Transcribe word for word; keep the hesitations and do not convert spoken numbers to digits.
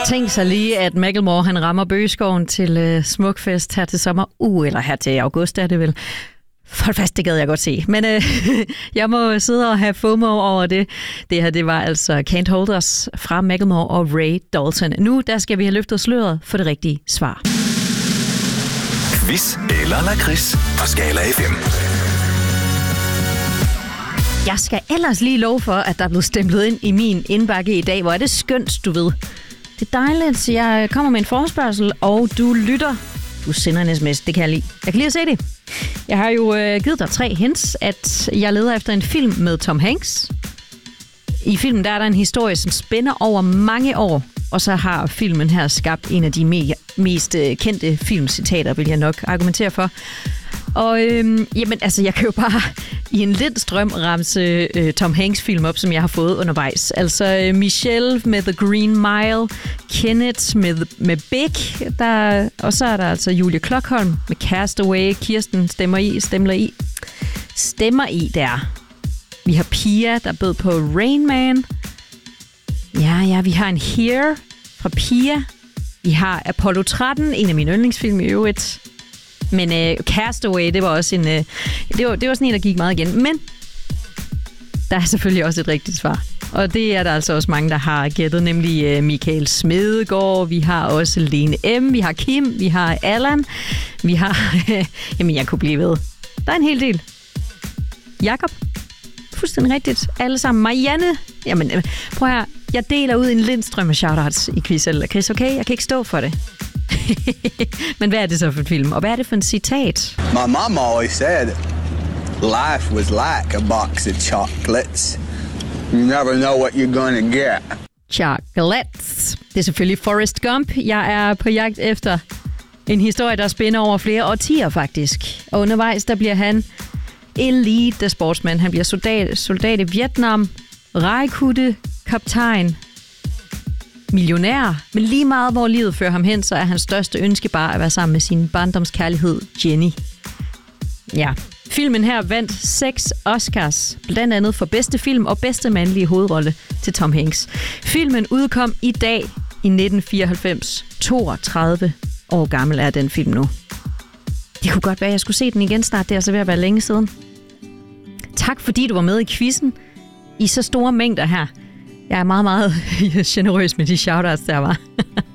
Tænk sig lige, at Macklemore han rammer Bøgeskoven til øh, Smukfest her til sommer. Uh, eller her til august er det vel. For fast, det gad jeg godt se. Men øh, jeg må sidde og have FOMO over det. Det her, det var altså Can't Hold Us fra Macklemore og Ray Dalton. Nu, der skal vi have løftet sløret for det rigtige svar. Quiz eller lakrids på Skala F M. Jeg skal ellers lige love for, at der er blevet stemplet ind i min indbakke i dag. Hvor er det skønt, du ved. Det er dejligt. Jeg kommer med en forespørgsel, og du lytter. Du sender en sms, det kan jeg lide. Jeg kan lige at se det. Jeg har jo øh, givet dig tre hints, at jeg leder efter en film med Tom Hanks. I filmen der er der en historie, som spænder over mange år, og så har filmen her skabt en af de me- mest øh, kendte filmcitater, vil jeg nok argumentere for. Og øhm, jamen, altså, jeg kan jo bare i en lidt strøm ramse øh, Tom Hanks film op, som jeg har fået undervejs. Altså øh, Michelle med The Green Mile, Kenneth med, med Big, der, og så er der altså Julie Klokholm med Castaway, Kirsten stemmer i, stemmer i, stemmer i der. Vi har Pia, der bød på Rain Man. Ja, ja, vi har en Here fra Pia. Vi har Apollo tretten, en af mine yndlingsfilm i øvrigt. Men øh, Castaway, det var også en, øh, det var, det var sådan en, der gik meget igen. Men der er selvfølgelig også et rigtigt svar. Og det er der altså også mange, der har gættet, nemlig øh, Michael Smedegaard, vi har også Lene M., vi har Kim, vi har Allan, vi har... Øh, jamen, jeg kunne blive ved. Der er en hel del. Jakob, fuldstændig rigtigt. Alle sammen. Marianne, jamen øh, prøv her. Jeg deler ud en lindstrøm af shoutouts i quiz eller Chris, okay? Jeg kan ikke stå for det. Men hvad er det så for en film? Og hvad er det for en citat? My mom always said, life was like a box of chocolates. You never know what you're gonna get. Chocolates. Det er selvfølgelig Forrest Gump. Jeg er på jagt efter en historie, der spænder over flere årtier faktisk. Og undervejs, der bliver han elite sportsmand. Han bliver soldat, soldat i Vietnam, rejkutte, kaptajn, millionær, men lige meget hvor livet fører ham hen, så er hans største ønske bare at være sammen med sin barndomskærlighed, Jenny. Ja, filmen her vandt seks Oscars, blandt andet for bedste film og bedste mandlige hovedrolle til Tom Hanks. Filmen udkom i dag i nitten fireoghalvfems. toogtredive år gammel er den film nu. Det kunne godt være, at jeg skulle se den igen snart. Det er altså ved at være længe siden. Tak fordi du var med i quizzen i så store mængder her. Jeg er meget, meget generøs med de shoutouts, der var.